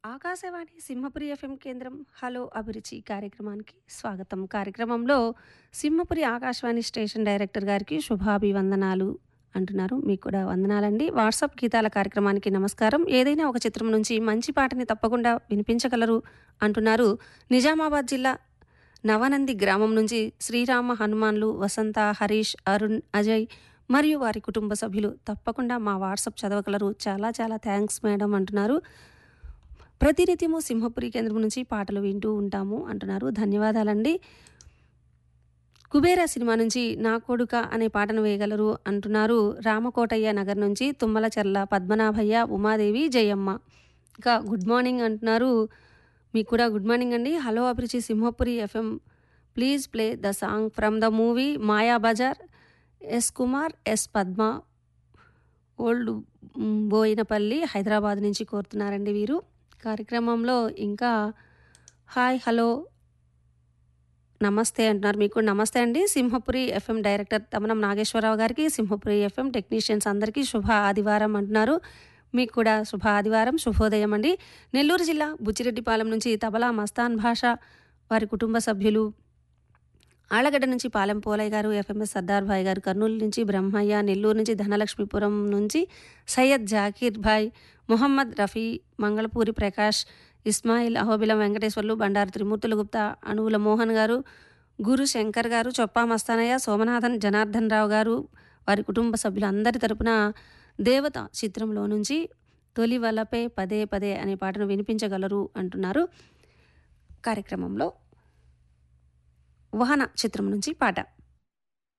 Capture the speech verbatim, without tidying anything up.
Akashvani Simhapuri FM కేంద్రం hello అభిరుచి కార్యక్రమానికి స్వాగతం. కార్యక్రమంలో సింహపురి ఆకాశవాణి స్టేషన్ డైరెక్టర్ గారికి శుభాభివందనాలు అంటున్నారు. మీకు కూడా వందనాలండి. వాట్సాప్ గీతాల కార్యక్రమానికి నమస్కారం. ఏదైనా ఒక చిత్రం నుంచి మంచి పాటని తప్పకుండా వినిపించగలరు అంటున్నారు. నిజామాబాద్ జిల్లా నవనంది గ్రామం నుంచి శ్రీరామ హనుమాన్లు, వసంత, హరీష్, అరుణ్, అజయ్ మరియు వారి కుటుంబ సభ్యులు తప్పకుండా మా వాట్సాప్ చదవగలరు. చాలా చాలా థ్యాంక్స్ మేడం అంటున్నారు. ప్రతినిత్యము సింహపురి కేంద్రం నుంచి పాటలు వింటూ ఉంటాము అంటున్నారు. ధన్యవాదాలండి. కుబేరా సినిమా నుంచి నా కొడుక అనే పాటను వేయగలరు అంటున్నారు. రామకోటయ్య నగర్ నుంచి తుమ్మలచర్ల పద్మనాభయ్య, ఉమాదేవి, జయమ్మ. ఇంకా గుడ్ మార్నింగ్ అంటున్నారు. మీకు కూడా గుడ్ మార్నింగ్ అండి. హలో అభిరుచి Simhapuri FM, please play the song from the movie Mayabazar. Yes Kumar, yes Padma, old Boinapalli, Hyderabad నుంచి కోరుతున్నారండి వీరు. కార్యక్రమంలో ఇంకా హాయ్, హలో, నమస్తే అంటున్నారు. మీకు నమస్తే అండి. సింహపురి ఎఫ్ఎం డైరెక్టర్ తమనం నాగేశ్వరరావు గారికి, సింహపురి ఎఫ్ఎం టెక్నీషియన్స్ అందరికీ శుభ ఆదివారం అంటున్నారు. మీకు కూడా శుభ ఆదివారం, శుభోదయం అండి. నెల్లూరు జిల్లా బుచ్చిరెడ్డిపాలెం నుంచి తబలా మస్తాన్ భాష, వారి కుటుంబ సభ్యులు, ఆళ్లగడ్డ నుంచి పాలెం పోలయ్య గారు, ఎఫ్ఎంఎస్ సర్దార్ భాయ్ గారు, కర్నూలు నుంచి బ్రహ్మయ్య, నెల్లూరు నుంచి ధనలక్ష్మీపురం నుంచి సయ్యద్ జాకీర్ భాయ్, మొహమ్మద్ రఫీ, మంగళపూరి ప్రకాష్, ఇస్మాయిల్, అహోబిలం వెంకటేశ్వర్లు, బండారు త్రిమూర్తుల గుప్తా, అణువుల మోహన్ గారు, గురు శంకర్ గారు, చొప్పా మస్తానయ్య, సోమనాథన్, జనార్దన్ రావు గారు, వారి కుటుంబ సభ్యులందరి తరపున దేవత చిత్రంలో నుంచి తొలి వలపే పదే పదే అనే పాటను వినిపించగలరు అంటున్నారు. కార్యక్రమంలో వాహన చిత్రం నుంచి పాట.